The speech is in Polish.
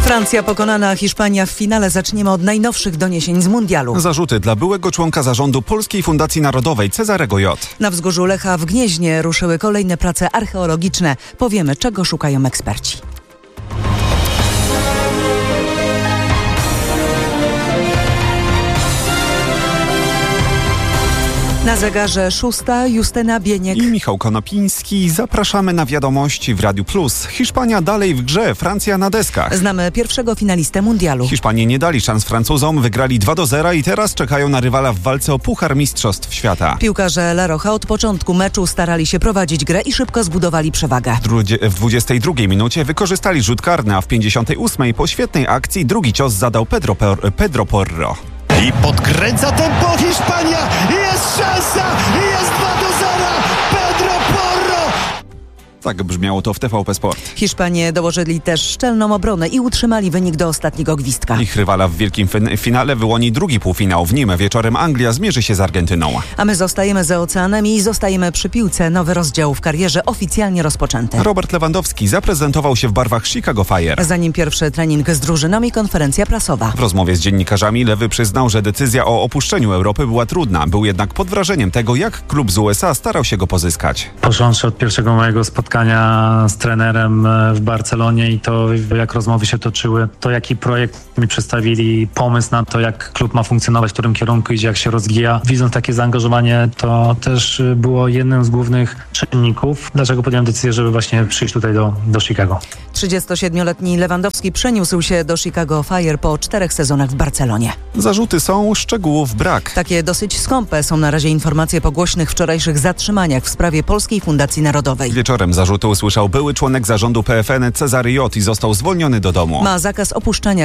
Francja pokonana, Hiszpania w finale. Zaczniemy od najnowszych doniesień z mundialu. Zarzuty dla byłego członka zarządu Polskiej Fundacji Narodowej Cezarego J. Na wzgórzu Lecha w Gnieźnie ruszyły kolejne prace archeologiczne. Powiemy, czego szukają eksperci. Na zegarze 6, Justyna Bieniek I Michał Konopiński. Zapraszamy na wiadomości w Radiu Plus. Hiszpania dalej w grze, Francja na deskach. Znamy pierwszego finalistę mundialu. Hiszpanie nie dali szans Francuzom, wygrali 2-0 i teraz czekają na rywala w walce o Puchar Mistrzostw Świata. Piłkarze La Roja od początku meczu starali się prowadzić grę i szybko zbudowali przewagę. W 22 minucie wykorzystali rzut karny, a w 58 po świetnej akcji drugi cios zadał Pedro Porro. I podkręca tempo Hiszpania. Jest szansa. Jest 2-0. Pedro Porro. Tak brzmiało to w TVP Sport. Hiszpanie dołożyli też szczelną obronę i utrzymali wynik do ostatniego gwizdka. Ich rywala w wielkim finale wyłoni drugi półfinał. W nim wieczorem Anglia zmierzy się z Argentyną. A my zostajemy za oceanem i zostajemy przy piłce. Nowy rozdział w karierze oficjalnie rozpoczęty. Robert Lewandowski zaprezentował się w barwach Chicago Fire. Zanim pierwszy trening z drużyną i konferencja prasowa. W rozmowie z dziennikarzami Lewy przyznał, że decyzja o opuszczeniu Europy była trudna. Był jednak pod wrażeniem tego, jak klub z USA starał się go pozyskać. Począwszy od pierwszego mojego spotkania z trenerem w Barcelonie i to, jak rozmowy się toczyły, to jaki projekt mi przedstawili, pomysł na to, jak klub ma funkcjonować, w którym kierunku idzie, jak się rozwija. Widząc takie zaangażowanie, to też było jednym z głównych czynników, dlaczego podjąłem decyzję, żeby właśnie przyjść tutaj do Chicago. 37-letni Lewandowski przeniósł się do Chicago Fire po 4 sezonach w Barcelonie. Zarzuty są, szczegółów brak. Takie dosyć skąpe są na razie informacje po głośnych wczorajszych zatrzymaniach w sprawie Polskiej Fundacji Narodowej. Wieczorem zarzuty usłyszał były członek zarządu PFN Cezary J. i został zwolniony do domu. Ma zakaz opuszczania